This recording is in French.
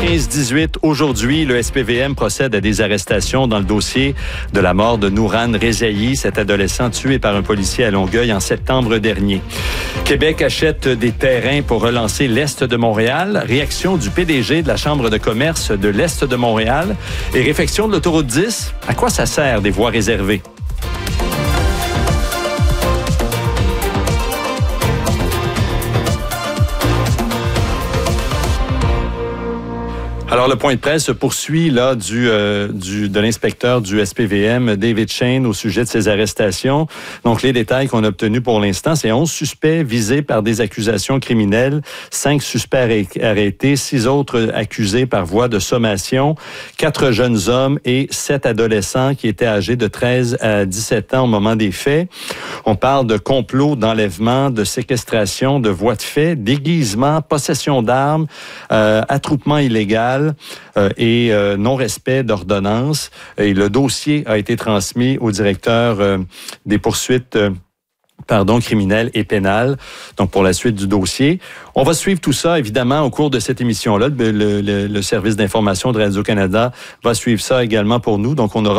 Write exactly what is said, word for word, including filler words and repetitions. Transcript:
quinze dix-huit, aujourd'hui, le S P V M procède à des arrestations dans le dossier de la mort de Nouran Rezaï, cet adolescent tué par un policier à Longueuil en septembre dernier. Québec achète des terrains pour relancer l'Est de Montréal. Réaction du P D G de la Chambre de commerce de l'Est de Montréal. Et réfection de l'autoroute dix. À quoi ça sert des voies réservées? Alors, le point de presse se poursuit là du, euh, du de l'inspecteur du S P V M, David Shane, au sujet de ces arrestations. Donc, les détails qu'on a obtenus pour l'instant, c'est onze suspects visés par des accusations criminelles, cinq suspects arrêtés, six autres accusés par voie de sommation, quatre jeunes hommes et sept adolescents qui étaient âgés de treize à dix-sept ans au moment des faits. On parle de complot, d'enlèvement, de séquestration, de voies de fait, déguisement, possession d'armes, euh, attroupement illégal, Euh, et euh, non-respect d'ordonnances. Et le dossier a été transmis au directeur euh, des poursuites euh, pardon, criminelles et pénales, donc pour la suite du dossier. On va suivre tout ça, évidemment, au cours de cette émission-là. Le, le, le service d'information de Radio-Canada va suivre ça également pour nous. Donc, on aura